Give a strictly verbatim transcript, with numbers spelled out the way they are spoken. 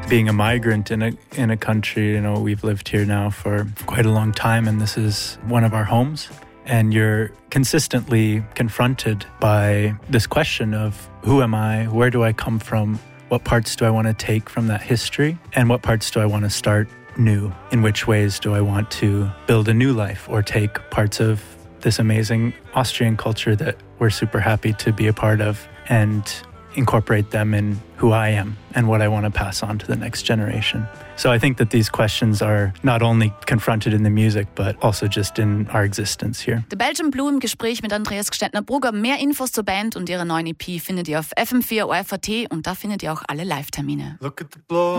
being a migrant in a in a country, you know, we've lived here now for quite a long time, and this is one of our homes. And you're consistently confronted by this question of who am I? Where do I come from? What parts do I want to take from that history? And what parts do I want to start new? In which ways do I want to build a new life or take parts of this amazing Austrian culture that we're super happy to be a part of and incorporate them in who I am and what I want to pass on to the next generation. So I think that these questions are not only confronted in the music, but also just in our existence here. The Belgian Blue im Gespräch mit Andreas Gstettner-Brugger. Mehr Infos zur Band und ihrer neuen E P findet ihr auf F M vier O R F A T und da findet ihr auch alle Live-Termine. Look at the blow.